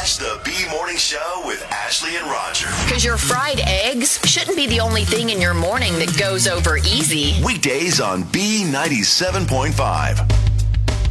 Watch the B Morning Show with Ashley and Roger. Because your fried eggs shouldn't be the only thing in your morning that goes over easy. Weekdays on B97.5.